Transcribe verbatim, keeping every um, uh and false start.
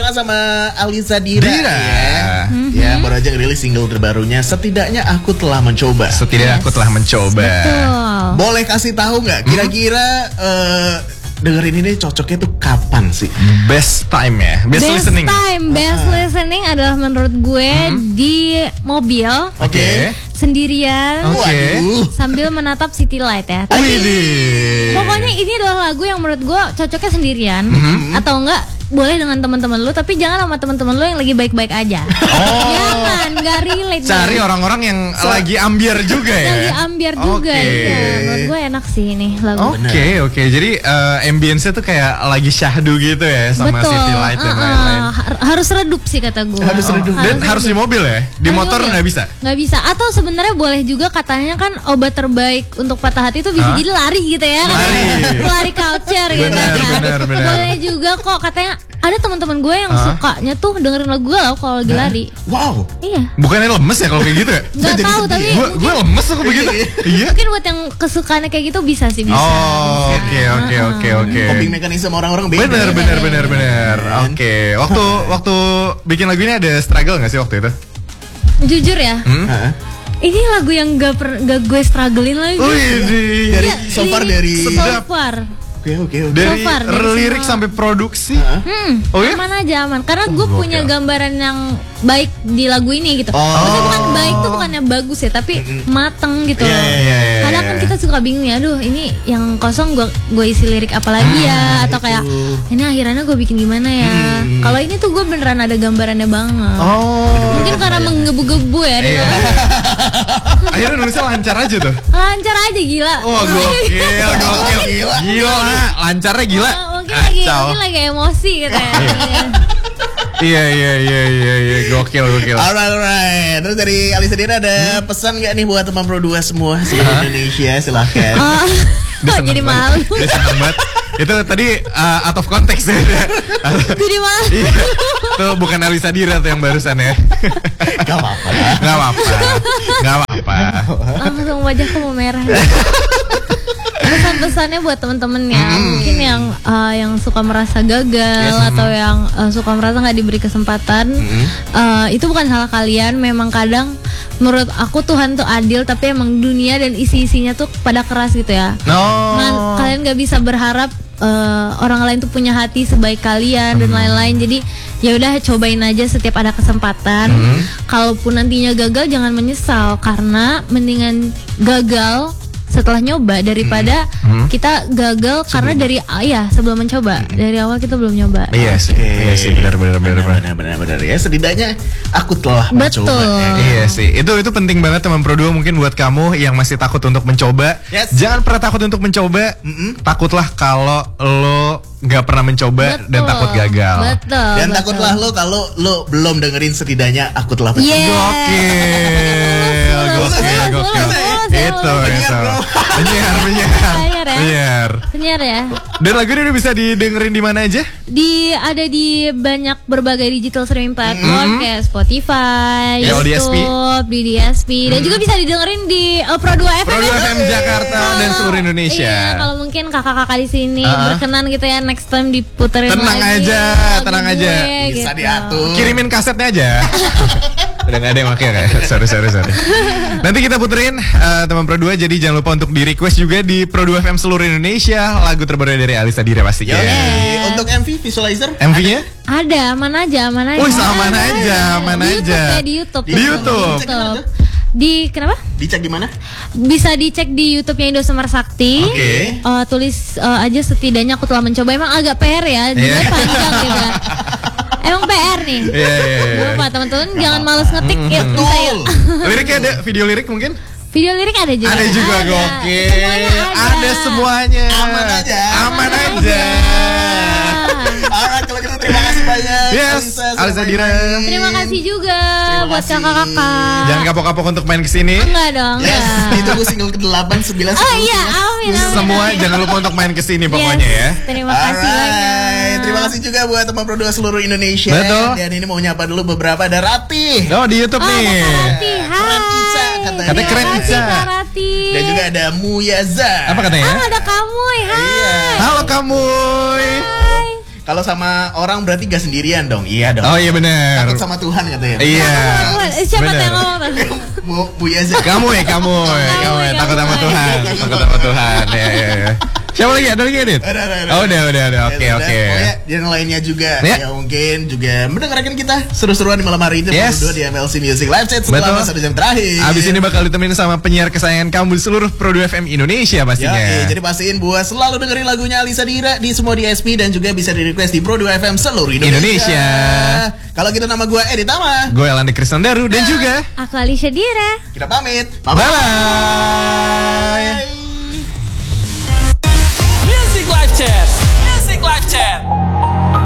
barengan sama Alisa Dira, Dira. ya. Mm-hmm. Ya, baru aja ngerilis single terbarunya. Setidaknya aku telah mencoba. Setidaknya yes. aku telah mencoba. Betul. Boleh kasih tahu nggak? Kira-kira uh, dengerin ini cocoknya tuh kapan sih? Best time ya, best, best listening. Best time, best uh-huh. listening adalah menurut gue hmm. di mobil. Oke. Okay. Sendirian, okay. sambil menatap city light ya. Tapi pokoknya ini adalah lagu yang menurut gue cocoknya sendirian mm-hmm. atau enggak boleh dengan teman-teman lu, tapi jangan sama teman-teman lu yang lagi baik-baik aja. Oh. Jangan, nggak relate. Cari gue. orang-orang yang so, lagi ambiar juga ya. Lagi ambiar juga okay. ya. Menurut gue enak sih ini lagu. Oke okay, oke. Okay. Jadi uh, ambience-nya tuh kayak lagi syahdu gitu ya sama betul. City light dan uh-uh. lain-lain. Harus redup sih kata gue. Harus redup. Dan harus, harus di mobil ya. Di harus motor nggak bisa. Nggak bisa. Atau sebenarnya boleh juga, katanya kan obat terbaik untuk patah hati itu bisa huh? jadi lari gitu ya. Lari. Lari culture gitu benar, kan. Benar, benar. Boleh juga kok, katanya ada teman-teman gue yang huh? sukanya tuh dengerin lagu gue kalau lagi lari. Wow. Iya. Bukannya lemes ya kalau kayak gitu ya? Nggak tahu tapi gue gue lemes aku begitu. Iya. Mungkin buat yang kesukaannya kayak gitu bisa sih bisa. Oh oke oke oke oke. Coping mekanisme orang-orang beda. Benar benar benar benar. Oke. Waktu waktu bikin lagu ini ada struggle nggak sih waktu itu? Jujur ya. Hmm? Ini lagu yang gak, per, gak gue strugglein lagi. Oh iya, dari so far dari so far. Oke oke oke. Dari, so far, dari lirik semua. sampai produksi. Hmm, oh ya? Aman aja aman. Karena gue oh, punya okay. gambaran yang baik di lagu ini gitu. Oh. Maksudnya bukan baik tuh bukannya bagus ya, tapi mm-hmm. mateng gitu. Yeah, yeah, yeah, yeah. Kadang kan kita suka bingung ya, aduh ini yang kosong gue gue isi lirik apa lagi ya, ah, atau itu. kayak ini akhirannya gue bikin gimana ya. Hmm. Kalau ini tuh gue beneran ada gambarannya banget. Oh. Mungkin karena menggebu-gebu ya. Iya. Akhirnya nulisnya lancar aja tuh. Lancar aja gila. Oh gokil, gokil, gila, gila, lancarnya gila. Oh, mungkin lagi, mungkin lagi emosi gitu ya. Iya iya iya iya iya gokil gokil. Alright alright. Terus dari Alisa Dira ada hmm? pesan nggak nih buat teman Pro dua semua seluruh Indonesia, silahkan. Oh, kok jadi malu. Dia seneng banget. Itu tadi uh, out of context ya. Jadi malu. Iya. Tuh bukan Alisa Dira tuh yang barusan ya. Gak apa-apa. Gak apa-apa. Gak apa-apa. Langsung wajahku mau merah. Pesan-pesannya buat temen-temen ya, mm. mungkin yang uh, yang suka merasa gagal yes, atau mm. yang uh, suka merasa nggak diberi kesempatan, mm. uh, itu bukan salah kalian. Memang kadang menurut aku Tuhan tuh adil, tapi emang dunia dan isi-isinya tuh pada keras gitu ya. No. Nah, kalian nggak bisa berharap uh, orang lain tuh punya hati sebaik kalian mm. dan lain-lain. Jadi ya udah cobain aja setiap ada kesempatan. Mm. Kalaupun nantinya gagal jangan menyesal, karena mendingan gagal setelah nyoba daripada hmm. kita gagal sebelum. Karena dari ayah sebelum mencoba hmm. dari awal kita belum nyoba. Iya sih, okay. iya sih benar benar benar benar benar benar ya, setidaknya aku telah betul. mencoba. Ya. Iya sih, itu itu penting banget teman Pro dua, mungkin buat kamu yang masih takut untuk mencoba, yes. jangan pernah takut untuk mencoba. Mm-mm. Takutlah kalau lo nggak pernah mencoba betul. Dan takut gagal. Betul. Dan betul. takutlah lo kalau lo belum dengerin setidaknya aku telah mencoba. Yeah. Gokil, gokil, gokil. Itu, itu. Penyiar, penyiar. Penyiar. Penyiar ya. Dan lagu ini udah bisa didengerin di mana aja? Di ada di banyak berbagai digital streaming platform mm-hmm. kayak Spotify, ya, YouTube, di D S P mm-hmm. dan juga bisa didengerin di uh, Pro dua F M. Pro dua F M Jakarta oh, dan seluruh Indonesia. Iya, kalau mungkin kakak-kakak di sini uh-huh. berkenan gitu ya, next time diputerin tenang lagi. Aja, tenang gue, aja. Bisa gitu. diatur. Kirimin kasetnya aja. Udah gak ada yang pakai kayak. Sorry sorry sorry. Nanti kita puterin uh, teman Pro dua, jadi jangan lupa untuk di request juga di Pro dua F M seluruh Indonesia lagu terbaru dari Alisa Dira pastinya. Yeah. Untuk M V visualizer M V-nya? Ada, mana aja, mana aja. Oh, sama mana aja, mana di aja. YouTube, ya, di YouTube. Di YouTube. Di, YouTube. Di kenapa? Dicek di mana? Bisa dicek di YouTube-nya Indo Semar Sakti. Oke. Okay. Uh, tulis uh, aja setidaknya aku telah mencoba. Emang agak P R ya, juga yeah. panjang gitu ya. Emang P R nih. Iya, yeah, iya, yeah, yeah. teman-teman jangan males ngetik mm, ya. Betul. Liriknya ada, video lirik mungkin? Video lirik ada juga. Ada juga, gokil. Semuanya ada. Ada semuanya. Aman aja. Aman aja. Alright, kalau gitu terima kasih banyak. Yes, Alisa Dira. Terima kasih juga terima buat kasih. kakak-kakak. Jangan kapok-kapok untuk main kesini. Enggak dong. Yes, enggak. ditunggu single ke delapan, sembilan, Oh iya, amin, amin. Semua amin. Jangan lupa untuk main kesini pokoknya yes, ya. Terima kasih banyak. Terima kasih juga buat teman Pro dua seluruh Indonesia. Betul. Dan ini mau nyapa dulu beberapa, ada Rati. Oh, di YouTube oh, nih. Ada Rati. Keren Ica katanya. Katanya keren Ica. Dan juga ada Muyaza. Apa katanya? Oh, ada kamu. Hai. Iya. Halo kamu. Hai. Kalau sama orang berarti gak sendirian dong. Iya dong. Oh iya benar. Takut sama Tuhan katanya. Iya. Eh, Siapa tuh bener. yang ngomong tuh? Bu, Bu Yaza. Kamu ya, kamu ya, kamu ya. Takut sama Tuhan, takut sama Tuhan. Ya, ya, ya. Siapa lagi? Ada lagi Adit? Ada, ada, ada. Oh udah, udah, udah. Oke, Ya, oke. Pokoknya yang lainnya juga Ya. yang mungkin juga mendengarkan kita seru-seruan di malam hari ini Yes. berdua di M L C Music Live Chat selama Betul. satu jam terakhir. Abis ini bakal ditemenin sama penyiar kesayangan kamu di seluruh Pro dua F M Indonesia pastinya. Ya, jadi pastiin buat selalu dengerin lagunya Alisa Dira di semua D S P dan juga bisa di request di Pro dua F M seluruh Indonesia. Indonesia. Kalau gitu nama gue Edi Tama. Gue Elandi Kristandaru dan juga Aku Alicia Dira. Kita pamit. bye bye.